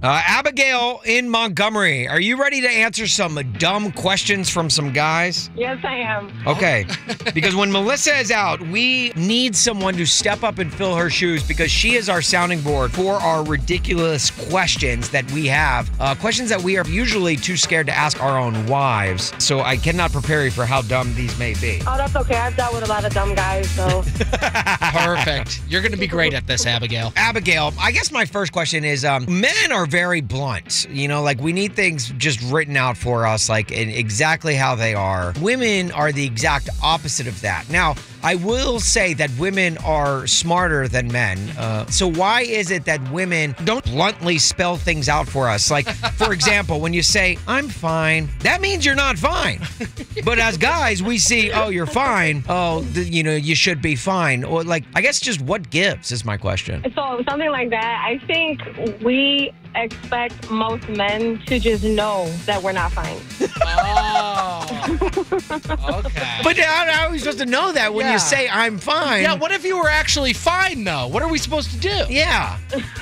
Abigail in Montgomery, are you ready to answer some dumb questions from some guys? Yes, I am. Okay, because when Melissa is out, we need someone to step up and fill her shoes because she is our sounding board for our ridiculous questions that we have. Questions that we are usually too scared to ask our own wives. So I cannot prepare you for how dumb these may be. Oh, that's okay. I've dealt with a lot of dumb guys, so. Perfect. You're going to be great at this, Abigail. Abigail, I guess my first question is, men are very blunt. You know, like we need things just written out for us, like exactly how they are. Women are the exact opposite of that. Now, I will say that women are smarter than men. So why is it that women don't bluntly spell things out for us? Like, for example, when you say, I'm fine, that means you're not fine. But as guys, we see, oh, you're fine. Oh, you should be fine. Or like, I guess just what gives is my question. So something like that, I think we expect most men to just know that we're not fine. Oh. Okay. But how are we supposed to know that when you say I'm fine? Yeah, what if you were actually fine, though? What are we supposed to do? Yeah.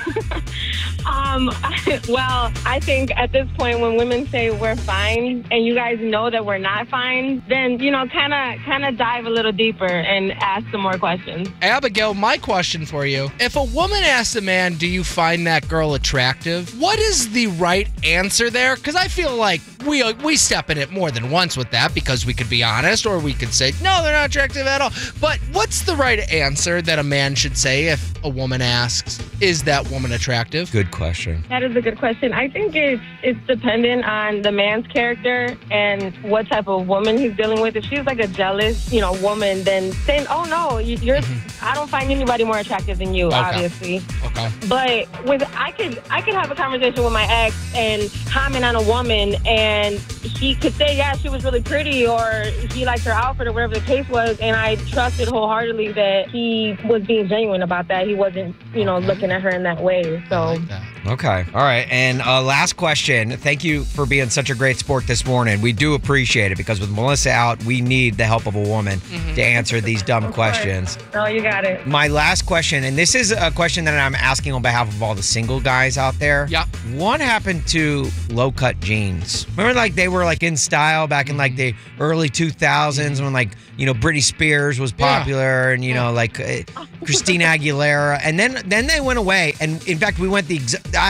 Well, I think at this point when women say we're fine and you guys know that we're not fine, then, kind of dive a little deeper and ask some more questions. Abigail, my question for you. If a woman asks a man, do you find that girl attractive? What is the right answer there? Because I feel like we step in it more than once with that because we could be honest or we could say, no, they're not attractive at all. But what's the right answer that a man should say if a woman asks, is that woman attractive? Good question. That is a good question. I think it's dependent on the man's character and what type of woman he's dealing with. If she's like a jealous, woman, then saying, oh no, I don't find anybody more attractive than you, obviously. Okay. But I could have a conversation with my ex and comment on a woman and he could say, yeah, she was really pretty or he liked her outfit or whatever the case was, and I trusted wholeheartedly that he was being genuine about that. He wasn't, looking at her in that way. So. I like that. Okay. All right. And last question. Thank you for being such a great sport this morning. We do appreciate it because with Melissa out, we need the help of a woman to answer these dumb questions. Oh, you got it. My last question, and this is a question that I'm asking on behalf of all the single guys out there. Yeah. What happened to low-cut jeans? Remember, like, they were, like, in style back in, like, the early 2000s when, like, Britney Spears was popular and, Christina Aguilera. And then they went away. And, in fact, we went the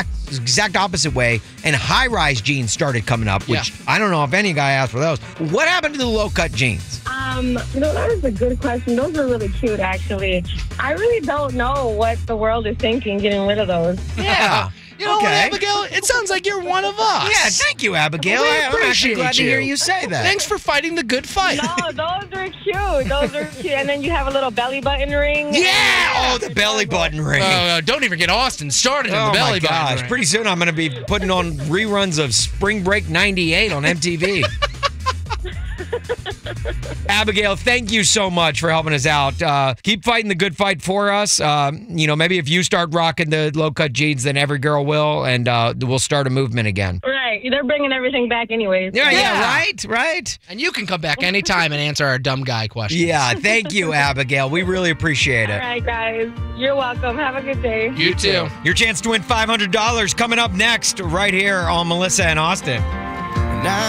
exact opposite way, and high-rise jeans started coming up, which I don't know if any guy asked for those. What happened to the low-cut jeans? That is a good question. Those are really cute, actually. I really don't know what the world is thinking getting rid of those. Yeah. You know what, Abigail? It sounds like you're one of us. Yeah, thank you, Abigail. I'm actually glad to hear you say that. Thanks for fighting the good fight. No, those are cute. Those are cute. And then you have a little belly button ring. Yeah! Oh, the belly button ring. Don't even get Austin started in the belly button ring. Pretty soon I'm going to be putting on reruns of Spring Break 98 on MTV. Abigail, thank you so much for helping us out. Keep fighting the good fight for us. Maybe if you start rocking the low-cut jeans, then every girl will, and we'll start a movement again. Right. They're bringing everything back anyways. Yeah, right. And you can come back anytime and answer our dumb guy questions. Yeah, thank you, Abigail. We really appreciate it. All right, guys. You're welcome. Have a good day. You too. Your chance to win $500 coming up next right here on Melissa and Austin.